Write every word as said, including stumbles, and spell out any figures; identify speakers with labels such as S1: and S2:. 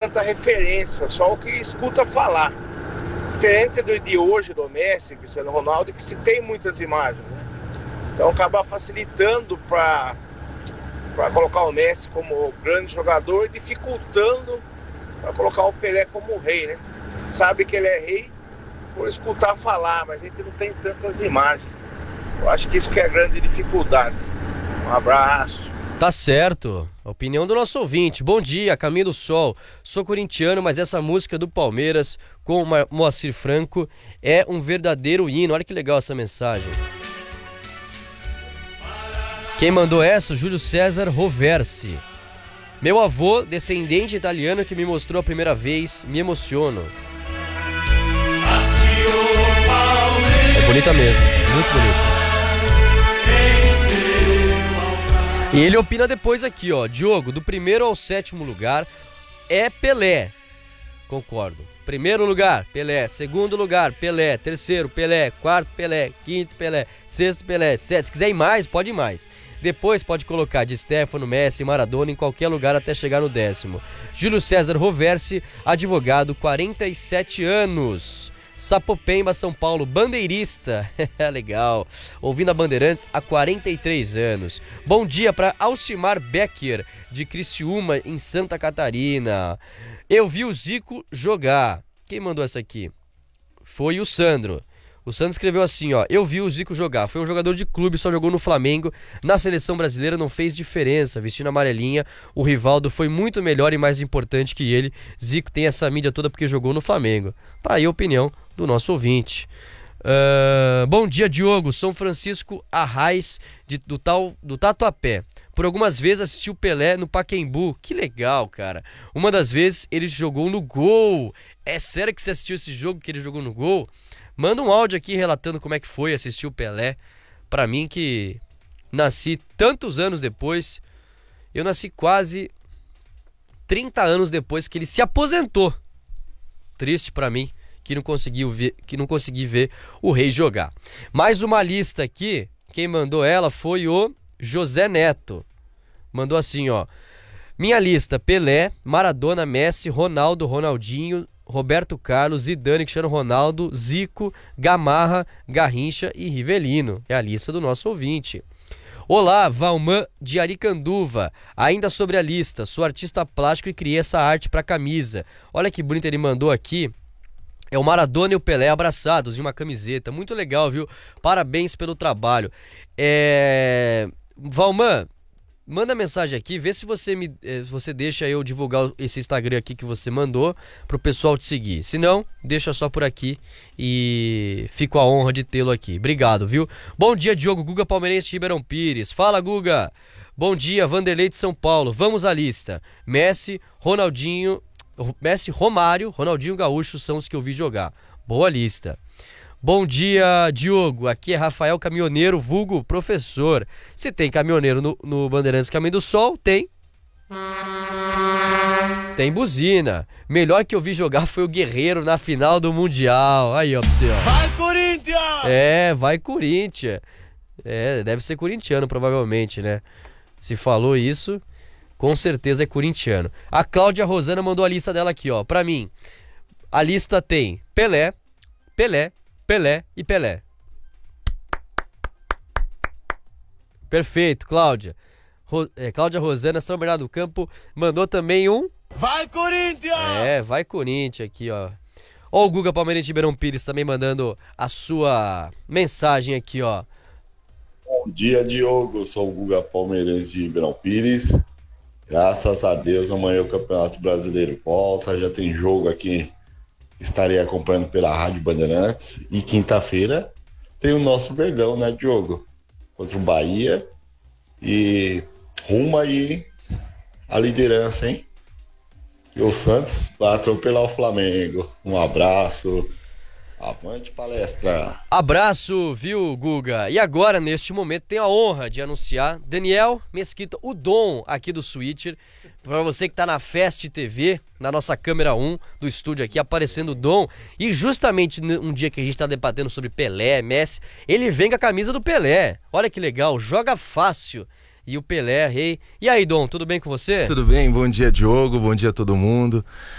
S1: tanta referência, só o que escuta falar. Diferente do de hoje, do Messi, Cristiano Ronaldo, que se tem muitas imagens, né? Então acaba facilitando para para colocar o Messi como grande jogador e dificultando para colocar o Pelé como rei, né? Sabe que ele é rei por escutar falar, mas a gente não tem tantas imagens. Eu acho que isso que é a grande dificuldade. Um abraço.
S2: Tá certo. A opinião do nosso ouvinte. Bom dia, Caminho do Sol. Sou corintiano, mas essa música do Palmeiras com o Moacir Franco é um verdadeiro hino. Olha que legal essa mensagem. Quem mandou essa? Júlio César Roversi. Meu avô, descendente italiano que me mostrou a primeira vez, me emociono. É bonita mesmo, muito bonita. E ele opina depois aqui, ó. Diogo, do primeiro ao sétimo lugar é Pelé. Concordo. Primeiro lugar, Pelé. Segundo lugar, Pelé. Terceiro, Pelé. Quarto, Pelé. Quinto, Pelé. Sexto, Pelé. Sétimo. Se quiser ir mais, pode ir mais. Depois pode colocar de Stefano, Messi, Maradona em qualquer lugar até chegar no décimo. Júlio César Roversi, advogado, quarenta e sete anos. Sapopemba, São Paulo, bandeirista. Legal. Ouvindo a Bandeirantes há quarenta e três anos. Bom dia para Alcimar Becker, de Criciúma, em Santa Catarina. Eu vi o Zico jogar. Quem mandou essa aqui? Foi o Sandro. O Sandro escreveu assim, ó. Eu vi o Zico jogar. Foi um jogador de clube, só jogou no Flamengo. Na seleção brasileira não fez diferença. Vestindo amarelinha, o Rivaldo foi muito melhor e mais importante que ele. Zico tem essa mídia toda porque jogou no Flamengo. Tá aí a opinião do nosso ouvinte. Uh, bom dia, Diogo. São Francisco Arraiz, de, do, tal, do Tatuapé. Por algumas vezes assisti o Pelé no Pacaembu. Que legal, cara. Uma das vezes ele jogou no gol. É sério que você assistiu esse jogo que ele jogou no gol? Manda um áudio aqui relatando como é que foi assistir o Pelé. Pra mim que nasci tantos anos depois. Eu nasci quase trinta anos depois que ele se aposentou. Triste pra mim que não conseguiu ver, que não consegui ver o Rei jogar. Mais uma lista aqui. Quem mandou ela foi o José Neto. Mandou assim, ó. Minha lista: Pelé, Maradona, Messi, Ronaldo, Ronaldinho, Roberto Carlos, Zidane, Cristiano Ronaldo, Zico, Gamarra, Garrincha e Rivelino. É a lista do nosso ouvinte. Olá, Valmã de Aricanduva. Ainda sobre a lista, sou artista plástico e criei essa arte para camisa. Olha que bonito ele mandou aqui. É o Maradona e o Pelé abraçados em uma camiseta. Muito legal, viu? Parabéns pelo trabalho. É... Valmã, manda mensagem aqui, vê se você me, se você deixa eu divulgar esse Instagram aqui que você mandou pro pessoal te seguir. Se não, deixa só por aqui e fico a honra de tê-lo aqui. Obrigado, viu? Bom dia, Diogo. Guga Palmeirense de Ribeirão Pires. Fala, Guga. Bom dia, Vanderlei de São Paulo. Vamos à lista. Messi, Ronaldinho, Messi, Romário, Ronaldinho Gaúcho são os que eu vi jogar. Boa lista. Bom dia, Diogo. Aqui é Rafael Caminhoneiro, vulgo professor. Se tem caminhoneiro no, no Bandeirantes Caminho do Sol, tem. Tem buzina. Melhor que eu vi jogar foi o Guerreiro na final do Mundial. Aí, ó, pra você, ó.
S3: Vai, Corinthians!
S2: É, vai, Corinthians. É, deve ser corintiano, provavelmente, né? Se falou isso, com certeza é corintiano. A Cláudia Rosana mandou a lista dela aqui, ó. Pra mim, a lista tem Pelé, Pelé, Pelé e Pelé. Perfeito, Cláudia. Ro- é, Cláudia Rosana, São Bernardo do Campo, mandou também um...
S3: Vai, Corinthians!
S2: É, vai Corinthians aqui, ó. Ó o Guga Palmeirense de Ribeirão Pires também mandando a sua mensagem aqui, ó.
S4: Bom dia, Diogo. Eu sou o Guga Palmeirense de Ribeirão Pires. Graças a Deus, amanhã o Campeonato Brasileiro volta. Já tem jogo aqui. Estarei acompanhando pela Rádio Bandeirantes. E quinta-feira tem o nosso Verdão, né, Diogo? Contra o Bahia. E rumo aí a liderança, hein? E o Santos vai atropelar o Flamengo. Um abraço. Avante palestra.
S2: Abraço, viu, Guga? E agora, neste momento, tenho a honra de anunciar Daniel Mesquita, o Dom aqui do Switcher. Para você que tá na Fest T V, na nossa câmera um do estúdio aqui, aparecendo o Dom. E justamente um dia que a gente tá debatendo sobre Pelé, Messi, ele vem com a camisa do Pelé. Olha que legal, joga fácil. E o Pelé, rei. E aí, Dom, tudo bem com você?
S5: Tudo bem, bom dia, Diogo, bom dia a todo mundo.